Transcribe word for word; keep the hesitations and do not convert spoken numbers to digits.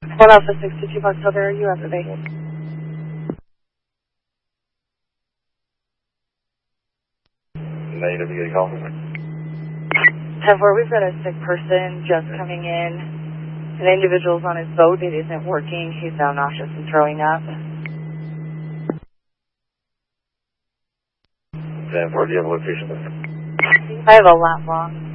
One Alpha sixty-two Foxtrot, are you at the base? Negative, you get a call? ten four, we've got a sick person just coming in. An individual's on his boat, it isn't working, he's now nauseous and throwing up. ten four, do you have a location? I have a lap loss.